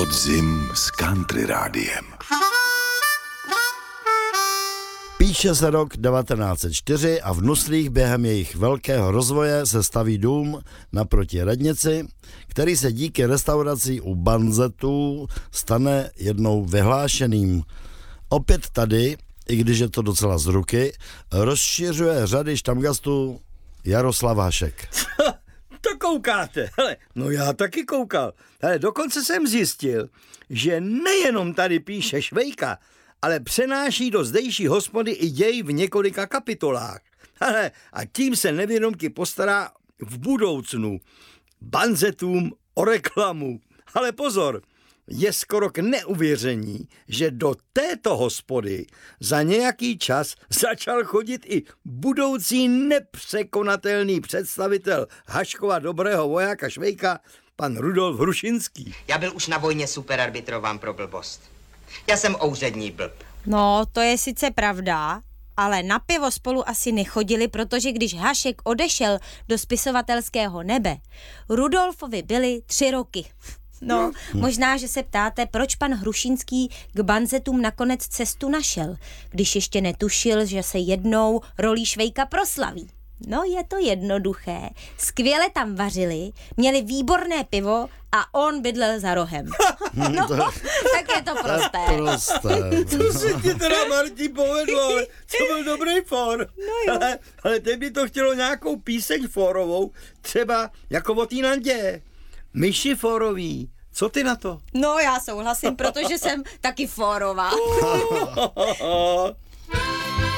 Podzim s Country Rádiem. Píše se rok 1904 a v Nuslích během jejich velkého rozvoje se staví dům naproti radnici, který se díky restaurací u Banzetů stane jednou vyhlášeným. Opět tady, i když je to docela z ruky, rozšiřuje řady štamgastů Jaroslav Hašek. To koukáte, hele, no já taky koukal. Hele, dokonce jsem zjistil, že nejenom tady píše Švejka, ale přenáší do zdejší hospody i děj v několika kapitolách. Hele, a tím se nevědomky postará v budoucnu Banzetům o reklamu. Ale pozor, je skoro k neuvěření, že do této hospody za nějaký čas začal chodit i budoucí nepřekonatelný představitel Haškova dobrého vojáka Švejka, pan Rudolf Hrušinský. Já byl už na vojně superarbitrován pro blbost. Já jsem ouřední blb. No, to je sice pravda, ale na pivo spolu asi nechodili, protože když Hašek odešel do spisovatelského nebe, Rudolfovi byly 3 roky. No, možná, že se ptáte, proč pan Hrušinský k Banzetům nakonec cestu našel, když ještě netušil, že se jednou rolí Švejka proslaví. No, je to jednoduché. Skvěle tam vařili, měli výborné pivo a on bydlel za rohem. No, tak je to prosté. To se ti teda, Martí, povedlo, ale to byl dobrý for. No ale teď by to chtělo nějakou píseň forovou, třeba jako o té Nandě. Myši forový. Co ty na to? No, já souhlasím, protože jsem taky forová.